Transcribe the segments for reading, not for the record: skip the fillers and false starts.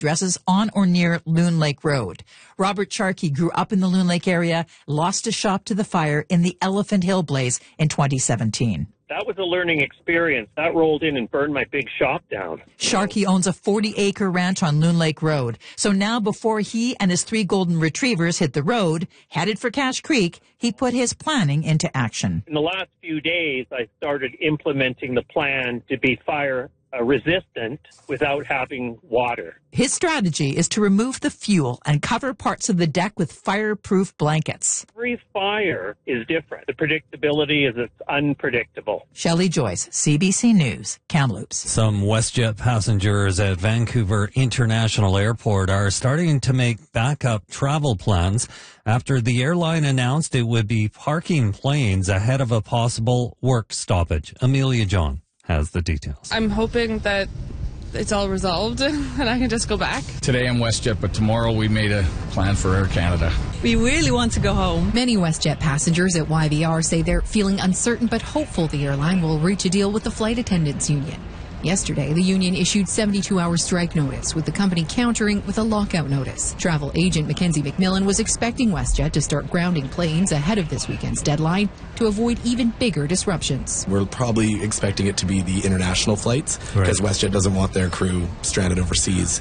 addresses on or near Loon Lake Road. Robert Sharkey grew up in the Loon Lake area, lost his shop to the fire in the Elephant Hill blaze in 2017. That was a learning experience. That rolled in and burned my big shop down. Sharkey owns a 40-acre ranch on Loon Lake Road. So now before he and his 3 golden retrievers hit the road, headed for Cache Creek, he put his planning into action. In the last few days, I started implementing the plan to be fire resistant without having water. His strategy is to remove the fuel and cover parts of the deck with fireproof blankets. Every fire is different. The predictability is it's unpredictable. Shelley Joyce, CBC News, Kamloops. Some WestJet passengers at Vancouver International Airport are starting to make backup travel plans after the airline announced it would be parking planes ahead of a possible work stoppage. Amelia John has the details. I'm hoping that it's all resolved and I can just go back. Today I'm WestJet, but tomorrow we made a plan for Air Canada. We really want to go home. Many WestJet passengers at YVR say they're feeling uncertain but hopeful the airline will reach a deal with the flight attendants union. Yesterday, the union issued 72-hour strike notice, with the company countering with a lockout notice. Travel agent Mackenzie McMillan was expecting WestJet to start grounding planes ahead of this weekend's deadline to avoid even bigger disruptions. We're probably expecting it to be the international flights, because WestJet doesn't want their crew stranded overseas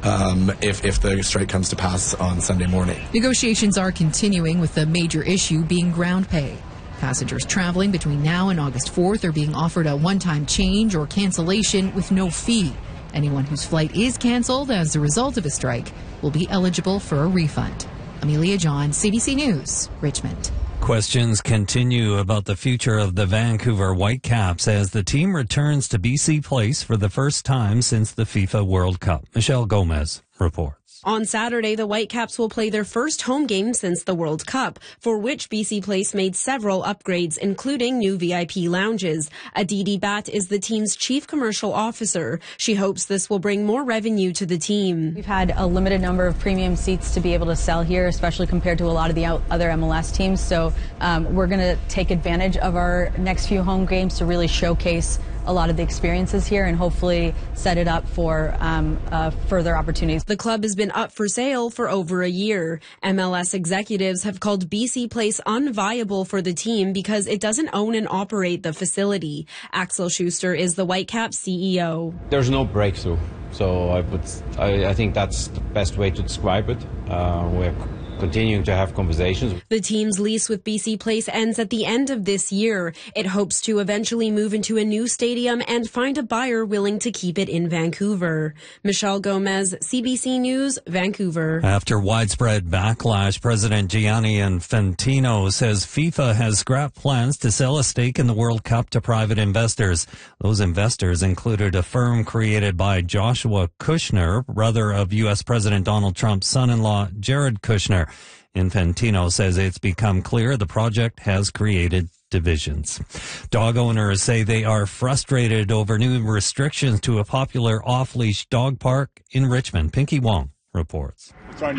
if the strike comes to pass on Sunday morning. Negotiations are continuing, with the major issue being ground pay. Passengers traveling between now and August 4th are being offered a one-time change or cancellation with no fee. Anyone whose flight is canceled as a result of a strike will be eligible for a refund. Amelia John, CBC News, Richmond. Questions continue about the future of the Vancouver Whitecaps as the team returns to BC Place for the first time since the FIFA World Cup. Michelle Gomez reports. On Saturday, the Whitecaps will play their first home game since the World Cup, for which BC Place made several upgrades, including new VIP lounges. Aditi Bhatt is the team's chief commercial officer. She hopes this will bring more revenue to the team. We've had a limited number of premium seats to be able to sell here, especially compared to a lot of the other MLS teams. So we're going to take advantage of our next few home games to really showcase a lot of the experiences here and hopefully set it up for further opportunities. The club has been up for sale for over a year. MLS executives have called BC Place unviable for the team because it doesn't own and operate the facility. Axel Schuster is the Whitecaps CEO. There's no breakthrough, so I think that's the best way to describe it. We're continuing to have conversations. The team's lease with BC Place ends at the end of this year. It hopes to eventually move into a new stadium and find a buyer willing to keep it in Vancouver. Michelle Gomez, CBC News, Vancouver. After widespread backlash, President Gianni Infantino says FIFA has scrapped plans to sell a stake in the World Cup to private investors. Those investors included a firm created by Joshua Kushner, brother of U.S. President Donald Trump's son-in-law, Jared Kushner. Infantino says it's become clear the project has created divisions. Dog owners say they are frustrated over new restrictions to a popular off-leash dog park in Richmond. Pinky Wong reports.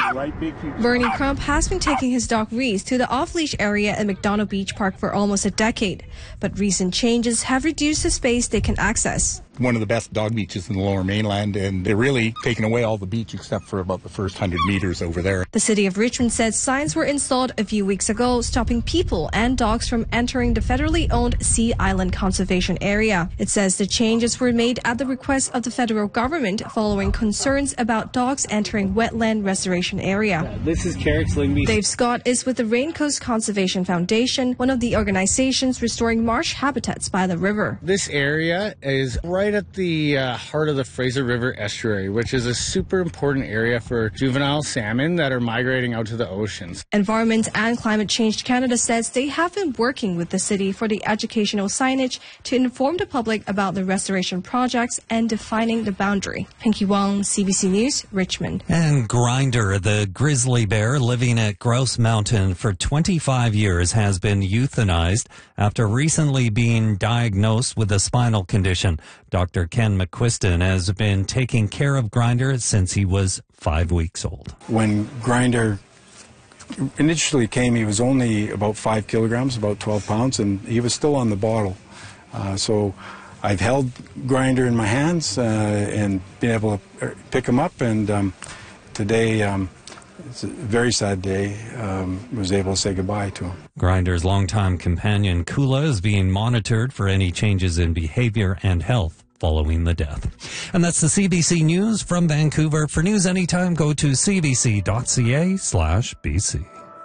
Bernie Crump has been taking his dog Reese to the off-leash area at McDonough Beach Park for almost a decade, but recent changes have reduced the space they can access. One of the best dog beaches in the Lower Mainland, and they're really taking away all the beach except for about the first 100 meters over there. The City of Richmond said signs were installed a few weeks ago stopping people and dogs from entering the federally owned Sea Island Conservation Area. It says the changes were made at the request of the federal government following concerns about dogs entering wetland restoration area. This is Carrick Slingby. Dave Scott is with the Rain Coast Conservation Foundation, one of the organizations restoring marsh habitats by the river. This area is right at the heart of the Fraser River estuary, which is a super important area for juvenile salmon that are migrating out to the oceans. Environment and Climate Change Canada says they have been working with the city for the educational signage to inform the public about the restoration projects and defining the boundary. Pinky Wong, CBC News, Richmond. And Grinder, the grizzly bear living at Grouse Mountain for 25 years, has been euthanized after recently being diagnosed with a spinal condition. Dr. Ken McQuiston has been taking care of Grinder since he was 5 weeks old. When Grinder initially came, he was only about 5 kilograms, about 12 pounds, and he was still on the bottle. So I've held Grinder in my hands and been able to pick him up. And today, it's a very sad day. Was able to say goodbye to him. Grinder's longtime companion, Kula, is being monitored for any changes in behavior and health following the death. And that's the CBC News from Vancouver. For news anytime, go to cbc.ca/BC.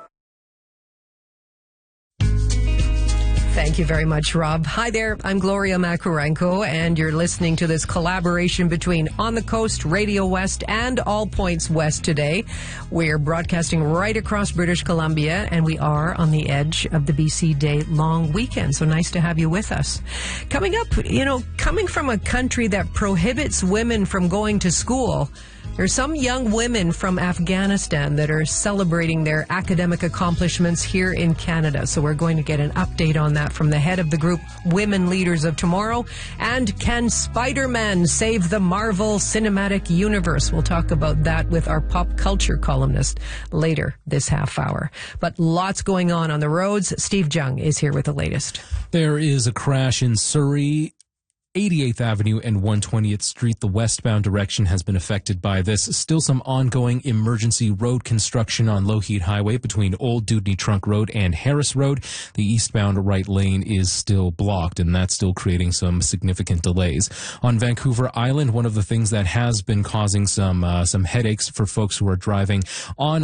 Thank you very much, Rob. Hi there, I'm Gloria Makurenko, and you're listening to this collaboration between On the Coast, Radio West, and All Points West today. We're broadcasting right across British Columbia, and we are on the edge of the BC Day long weekend, so nice to have you with us. Coming up, coming from a country that prohibits women from going to school, there's some young women from Afghanistan that are celebrating their academic accomplishments here in Canada. So we're going to get an update on that from the head of the group Women Leaders of Tomorrow. And can Spider-Man save the Marvel Cinematic Universe? We'll talk about that with our pop culture columnist later this half hour. But lots going on the roads. Steve Jung is here with the latest. There is a crash in Surrey. 88th Avenue and 120th Street. The westbound direction has been affected by this. Still some ongoing emergency road construction on Lougheed Highway between Old Dewdney Trunk Road and Harris Road. The eastbound right lane is still blocked, and that's still creating some significant delays. On Vancouver Island, one of the things that has been causing some headaches for folks who are driving on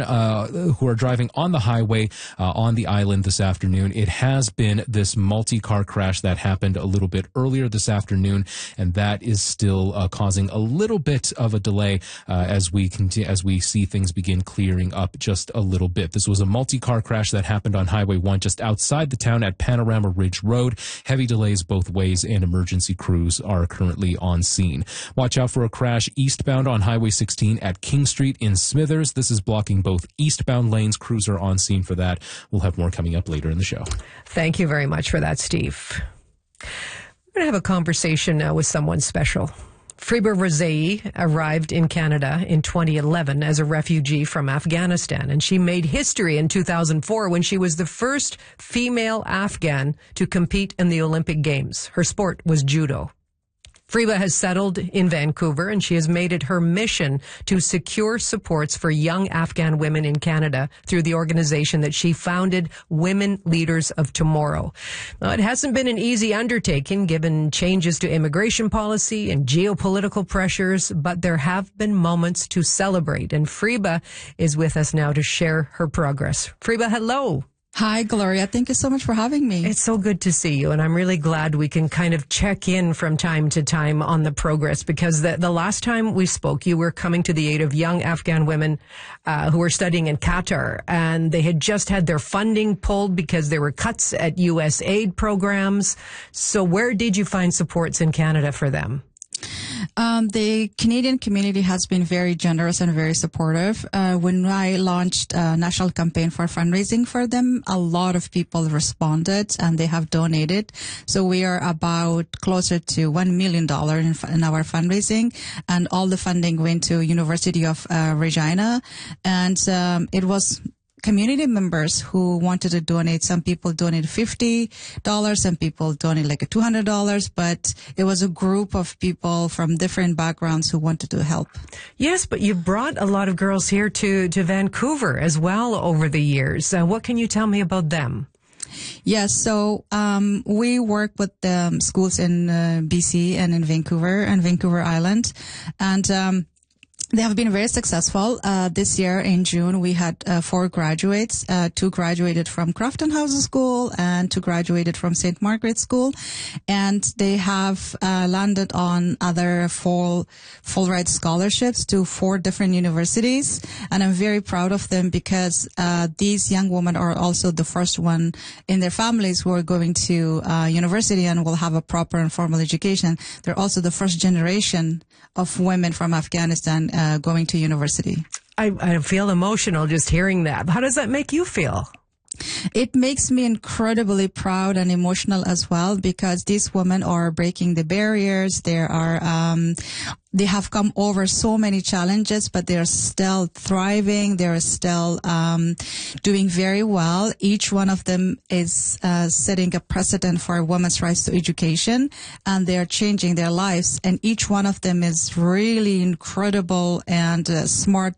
the highway on the island this afternoon, it has been this multi-car crash that happened a little bit earlier this afternoon, and that is still causing a little bit of a delay as we see things begin clearing up just a little bit. This was a multi-car crash that happened on Highway 1 just outside the town at Panorama Ridge Road. Heavy delays both ways, and emergency crews are currently on scene. Watch out for a crash eastbound on Highway 16 at King Street in Smithers. This is blocking both eastbound lanes. Crews are on scene for that. We'll have more coming up later in the show. Thank you very much for that, Steve. We're going to have a conversation now with someone special. Friba Rezai arrived in Canada in 2011 as a refugee from Afghanistan, and she made history in 2004 when she was the first female Afghan to compete in the Olympic Games. Her sport was judo. Friba has settled in Vancouver, and she has made it her mission to secure supports for young Afghan women in Canada through the organization that she founded, Women Leaders of Tomorrow. Now, it hasn't been an easy undertaking given changes to immigration policy and geopolitical pressures, but there have been moments to celebrate, and Friba is with us now to share her progress. Friba, hello. Hi, Gloria. Thank you so much for having me. It's so good to see you, and I'm really glad we can kind of check in from time to time on the progress, because the last time we spoke, you were coming to the aid of young Afghan women who were studying in Qatar, and they had just had their funding pulled because there were cuts at U.S. aid programs. So where did you find supports in Canada for them? The Canadian community has been very generous and very supportive. When I launched a national campaign for fundraising for them, a lot of people responded and they have donated. So we are about closer to $1 million in our fundraising, and all the funding went to University of Regina, and it was community members who wanted to donate. Some people donated $50, some people donated like $200, but it was a group of people from different backgrounds who wanted to help. Yes, but you brought a lot of girls here to Vancouver as well over the years. What can you tell me about them? Yes, so we work with the schools in BC and in Vancouver and Vancouver Island, and they have been very successful. This year in June, we had 4 graduates. 2 graduated from Crofton House School and 2 graduated from St. Margaret's School. And they have landed on other full ride scholarships to 4 different universities. And I'm very proud of them because these young women are also the first one in their families who are going to university and will have a proper and formal education. They're also the first generation of women from Afghanistan going to university. I feel emotional just hearing that. How does that make you feel? It makes me incredibly proud and emotional as well, because these women are breaking the barriers. They have come over so many challenges, but they're still thriving. They're still doing very well. Each one of them is setting a precedent for women's rights to education, and they're changing their lives. And each one of them is really incredible and smart